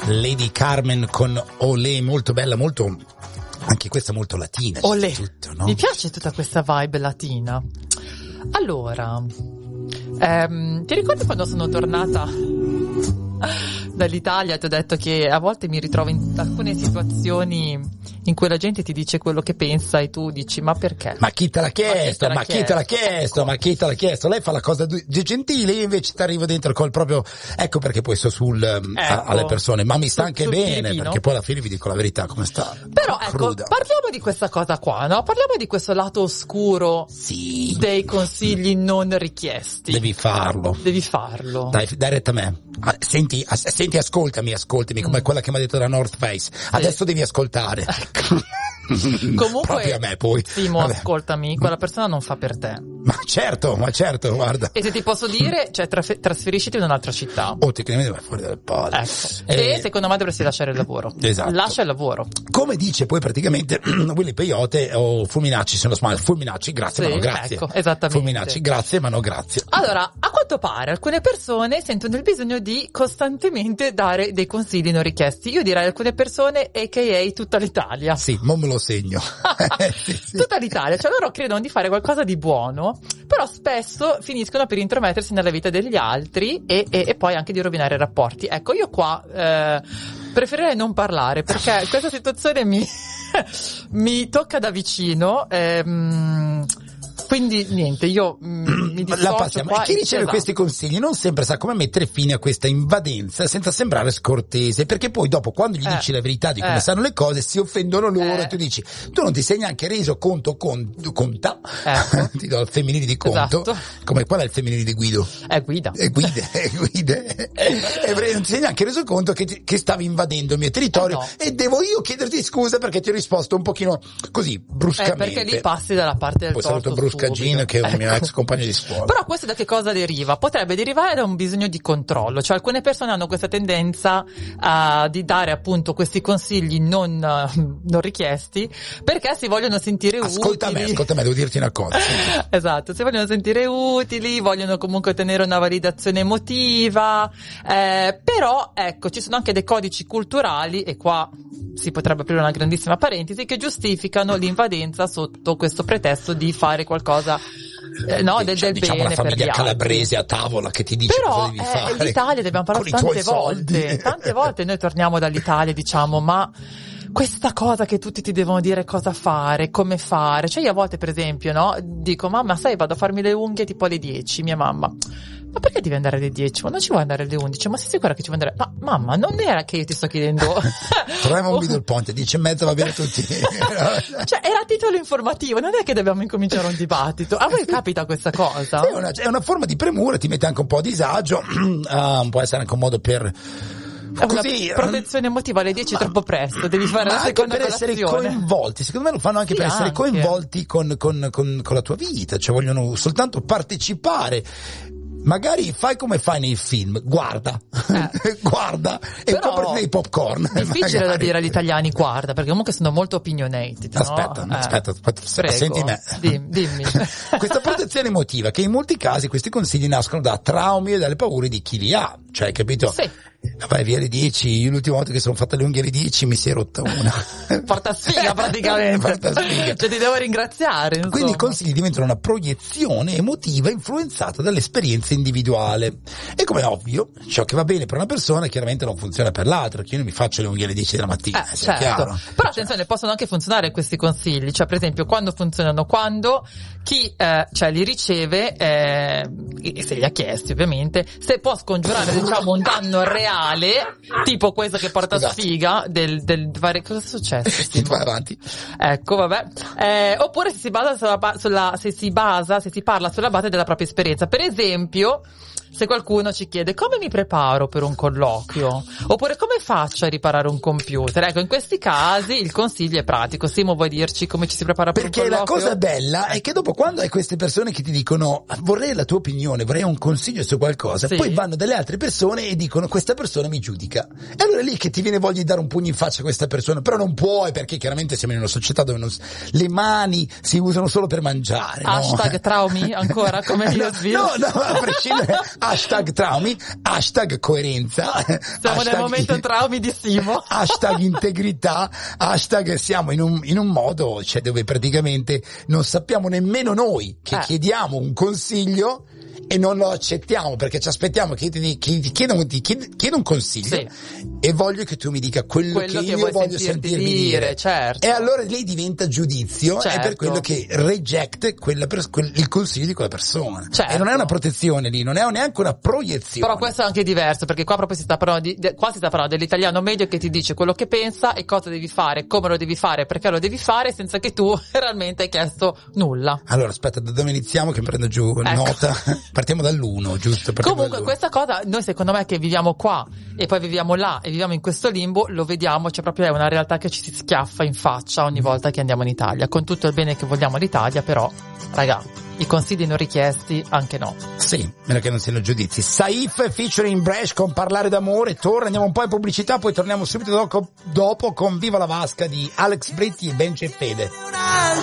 Lady Carmen con Olé, molto bella, molto, anche questa molto latina. Olé, tutto, no? Mi piace tutta questa vibe latina. Allora, ti ricordi quando sono tornata dall'Italia? Ti ho detto che a volte mi ritrovo in alcune situazioni in cui la gente ti dice quello che pensa e tu dici ma perché? Ma chi te l'ha chiesto? Ma chi te l'ha chiesto? Ecco. Ma chi te l'ha chiesto? Lei fa la cosa gentile, io invece ti arrivo dentro col proprio, ecco perché poi sto alle persone, ma mi sta anche bene, Filippino. Perché poi alla fine vi dico la verità come sta. Però ecco, cruda. Parliamo di questa cosa qua, no? Parliamo di questo lato oscuro dei consigli non richiesti. Devi farlo. Dai retta a me. Senti, ascoltami come quella che mi ha detto la North Face. Adesso devi ascoltare. Comunque, proprio a me poi. Simo, ascoltami, quella persona non fa per te. Ma certo, guarda. E se ti posso dire, cioè trasferisciti in un'altra città. O tecnicamente vai fuori dalle palle. Ecco. E secondo me dovresti lasciare il lavoro. Esatto. Lascia il lavoro. Come dice poi praticamente Willy Peyote o Fulminacci, se non sbaglio, Fulminacci, grazie, sì, ma no grazie. Ecco, esattamente. Fulminacci, grazie, ma no grazie. Allora, a quanto pare alcune persone sentono il bisogno di costantemente dare dei consigli non richiesti. Io direi alcune persone, a.k.a. tutta l'Italia. Sì, non me lo segno. Sì. Tutta l'Italia, cioè loro credono di fare qualcosa di buono, però spesso finiscono per intromettersi nella vita degli altri e poi anche di rovinare i rapporti. Ecco, io qua preferirei non parlare perché questa situazione mi tocca da vicino. Quindi niente, io mi dissocio. La passiamo. Qua, e chi riceve esatto. questi consigli non sempre sa come mettere fine a questa invadenza senza sembrare scortese, perché poi dopo quando gli dici la verità di come sanno le cose si offendono loro e tu dici tu non ti sei neanche reso conta ti do il femminile di conto, esatto. Come qual è il femminile di Guido? Guida. Guide. E non ti sei neanche reso conto che stavi invadendo il mio territorio e devo io chiederti scusa perché ti ho risposto un pochino così bruscamente. Perché lì passi dalla parte del poi torto. Saluto Bruscagino che è un mio ex compagno di scuola. Però questo da che cosa deriva? Potrebbe derivare da un bisogno di controllo, cioè alcune persone hanno questa tendenza di dare appunto questi consigli non richiesti perché si vogliono sentire utili. Ascolta me, devo dirti una cosa. Esatto, si vogliono sentire utili, vogliono comunque ottenere una validazione emotiva, però ecco, ci sono anche dei codici culturali e qua si potrebbe aprire una grandissima parentesi che giustificano l'invadenza sotto questo pretesto di fare qualcosa del diciamo bene la famiglia per gli calabrese altri. a tavola che ti dice però, cosa devi fare. In Italia abbiamo parlato tante volte noi torniamo dall'Italia e diciamo ma questa cosa che tutti ti devono dire cosa fare, come fare, cioè io a volte per esempio dico mamma sai vado a farmi le unghie tipo alle 10, mia mamma ma perché devi andare alle 10? Ma non ci vuoi andare alle 11? Ma sei sicura che ci vuoi andare? Ma mamma, non era che io ti sto chiedendo. Troviamo un video il ponte, 10:30 va bene a tutti. Cioè, era a titolo informativo, non è che dobbiamo incominciare un dibattito. A voi capita questa cosa? Sì, è una forma di premura, ti mette anche un po' a disagio, può essere anche un modo per... Così, una protezione emotiva alle 10 è troppo presto, devi fare la seconda per essere coinvolti, secondo me lo fanno anche per essere coinvolti con la tua vita, cioè vogliono soltanto partecipare. Magari fai come fai nei film, guarda e comprati dei popcorn. Difficile da dire agli italiani guarda, perché comunque sono molto opinionated. Aspetta, senti me. Dimmi. Questa protezione emotiva, che in molti casi questi consigli nascono da traumi e dalle paure di chi li ha, cioè capito? Sì. Vai via alle 10, io l'ultima volta che sono fatta le unghie alle 10 mi si è rotta una. Porta sfiga praticamente. Cioè ti devo ringraziare. Insomma. Quindi i consigli diventano una proiezione emotiva influenzata dall'esperienza individuale. E come è ovvio, ciò che va bene per una persona chiaramente non funziona per l'altra, che io non mi faccio le unghie alle 10 della mattina. Certo. Chiaro. Però attenzione, possono anche funzionare questi consigli, cioè per esempio quando funzionano, quando chi li riceve e se li ha chiesti ovviamente, se può scongiurare diciamo un danno reale, tipo questo che porta sfiga del fare cosa è successo? Vai avanti. Ecco, vabbè. Oppure se si parla sulla base della propria esperienza. Per esempio, se qualcuno ci chiede come mi preparo per un colloquio oppure come faccio a riparare un computer, ecco, in questi casi il consiglio è pratico. Simo, vuoi dirci come ci si prepara per un colloquio? Perché la cosa bella è che dopo, quando hai queste persone che ti dicono vorrei la tua opinione, vorrei un consiglio su qualcosa, poi vanno delle altre persone e dicono questa persona mi giudica, e allora è lì che ti viene voglia di dare un pugno in faccia a questa persona, però non puoi, perché chiaramente siamo in una società dove le mani si usano solo per mangiare. Hashtag traumi ancora come io sviluppo. No, a prescindere. Hashtag traumi, hashtag coerenza. Siamo nel momento traumi. traumi di Simo. Hashtag integrità, hashtag siamo in un modo, cioè, dove praticamente non sappiamo nemmeno noi che chiediamo un consiglio e non lo accettiamo, perché ci aspettiamo che ti chiedo un consiglio, sì, e voglio che tu mi dica quello che io voglio sentirmi dire. Certo. E allora lì diventa giudizio, certo, è per quello che reject il consiglio di quella persona. Certo. E non è una protezione lì, non è neanche una proiezione. Però questo è anche diverso, perché qua proprio si sta parlando dell'italiano medio che ti dice quello che pensa e cosa devi fare, come lo devi fare, perché lo devi fare, senza che tu realmente hai chiesto nulla. Allora aspetta, da dove iniziamo che prendo giù nota? Partiamo dall'1, giusto? Comunque questa cosa, noi secondo me che viviamo qua e poi viviamo là e viviamo in questo limbo, lo vediamo, cioè proprio è una realtà che ci si schiaffa in faccia ogni volta che andiamo in Italia, con tutto il bene che vogliamo all'Italia, però, raga, i consigli non richiesti, anche no. Sì, meno che non siano giudizi. Saif featuring Bresh con Parlare d'amore, torna, andiamo un po' in pubblicità, poi torniamo subito dopo con Viva la Vasca di Alex Britti e Benji e Fede.